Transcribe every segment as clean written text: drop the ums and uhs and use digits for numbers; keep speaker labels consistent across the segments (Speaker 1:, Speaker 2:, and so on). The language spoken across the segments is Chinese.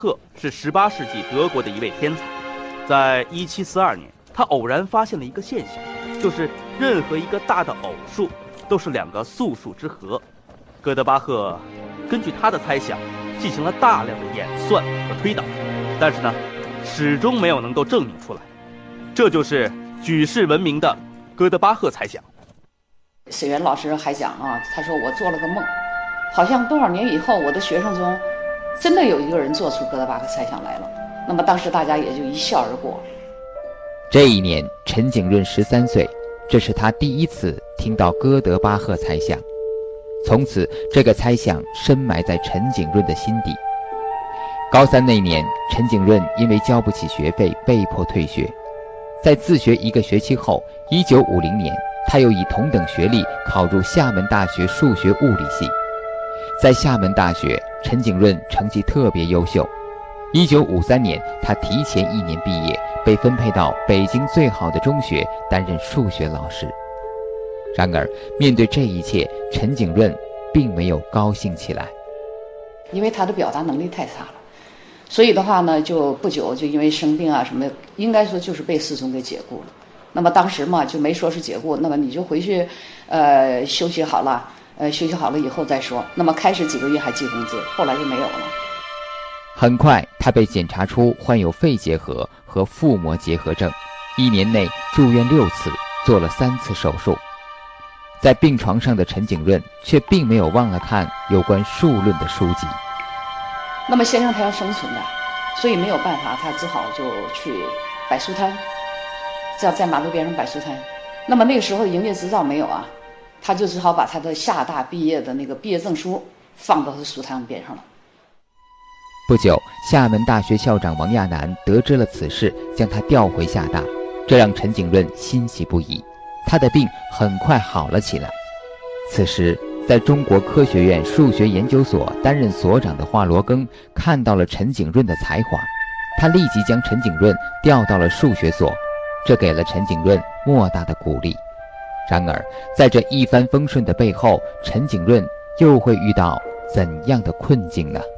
Speaker 1: 赫是18世纪德国的一位天才，在1742年，他偶然发现了一个现象，就是任何一个大的偶数都是两个素数之和。哥德巴赫根据他的猜想进行了大量的演算和推导，但是呢，始终没有能够证明出来。这就是举世闻名的哥德巴赫猜想。
Speaker 2: 史源老师还讲啊，他说我做了个梦，好像多少年以后，我的学生中真的有一个人做出哥德巴赫猜想来了。那么当时大家也就一笑而过。
Speaker 3: 这一年，陈景润13岁，这是他第一次听到哥德巴赫猜想。从此，这个猜想深埋在陈景润的心底。高3那年，陈景润因为交不起学费，被迫退学。在自学1个学期后，1950年，他又以同等学历考入厦门大学数学物理系。在厦门大学，陈景润成绩特别优秀。1953年，他提前1年毕业，被分配到北京最好的中学担任数学老师。然而，面对这一切，陈景润并没有高兴起来，
Speaker 2: 因为他的表达能力太差了，所以的话呢，就不久就因为生病啊什么，应该说就是被四中给解雇了。那么当时嘛，就没说是解雇，那么你就回去，休息好了，休息好了以后再说。那么开始几个月还记工资，后来就没有了。
Speaker 3: 很快，他被检查出患有肺结核和腹膜结核症，1年内住院6次，做了3次手术。在病床上的陈景润却并没有忘了看有关数论的书籍。
Speaker 2: 那么先生他要生存的，所以没有办法，他只好就去摆书摊，在马路边上摆书摊。那么那个时候营业执照没有啊，他就只好把他的厦大毕业的那个毕业证书放到他书摊边上了。
Speaker 3: 不久，厦门大学校长王亚南得知了此事，将他调回厦大，这让陈景润欣喜不已。他的病很快好了起来。此时，在中国科学院数学研究所担任所长的华罗庚看到了陈景润的才华，他立即将陈景润调到了数学所，这给了陈景润莫大的鼓励。然而，在这一帆风顺的背后，陈景润又会遇到怎样的困境呢？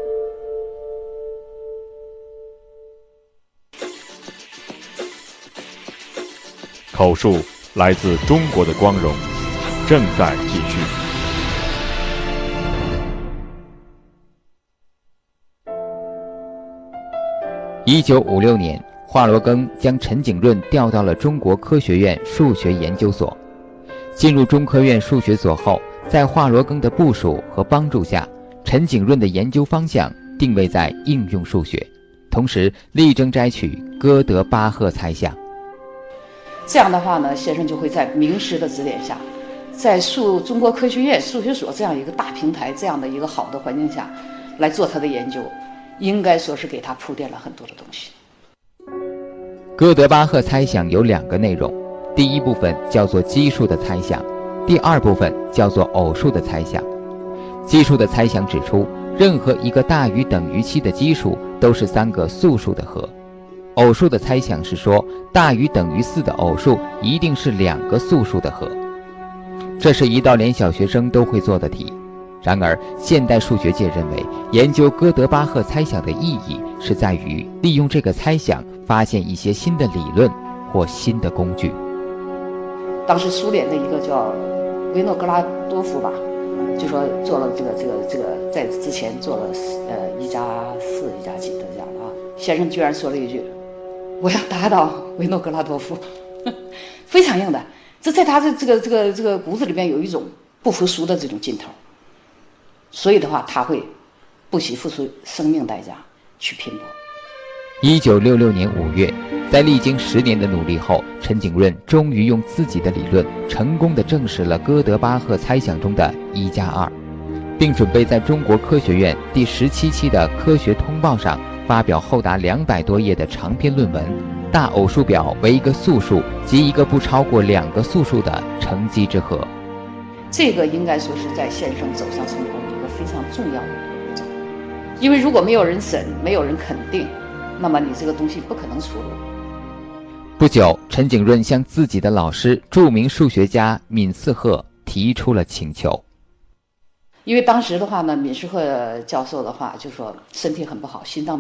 Speaker 4: 口述来自中国的光荣，正在继续。
Speaker 3: 1956年，华罗庚将陈景润调到了中国科学院数学研究所。进入中科院数学所后，在华罗庚的部署和帮助下，陈景润的研究方向定位在应用数学，同时力争摘取哥德巴赫猜想。
Speaker 2: 这样的话呢，先生就会在名师的指点下，在中国科学院数学所这样一个大平台，这样的一个好的环境下来做他的研究，应该说是给他铺垫了很多的东西。
Speaker 3: 哥德巴赫猜想有2个内容，第一部分叫做奇数的猜想，第2部分叫做偶数的猜想。奇数的猜想指出，任何一个大于等于7的奇数都是3个素数的和。偶数的猜想是说，大于等于4的偶数一定是2个素数的和。这是一道连小学生都会做的题。然而，现代数学界认为，研究哥德巴赫猜想的意义是在于利用这个猜想发现一些新的理论或新的工具。
Speaker 2: 当时苏联的一个叫维诺格拉多夫吧，就说做了这个，在之前做了1+4、1+几的这样的啊。先生居然说了一句：“我要打倒维诺格拉多夫。”非常硬的，这在他的这个骨子里面有一种不服输的这种劲头。所以的话，他会不惜付出生命代价去拼搏。
Speaker 3: 1966年5月，在历经10年的努力后，陈景润终于用自己的理论成功地证实了哥德巴赫猜想中的1+2，并准备在中国科学院第17期的科学通报上发表厚达200多页的长篇论文。大偶数表为一个素数及一个不超过2个素数的乘积之和。
Speaker 2: 这个应该说是在先生走上成功一个非常重要的一个步骤，因为如果没有人审，没有人肯定，那么你这个东西不可能出炉。
Speaker 3: 不久，陈景润向自己的老师著名数学家闵嗣鹤提出了请求。
Speaker 2: 因为当时的话呢，闵嗣鹤教授的话就说身体很不好，心脏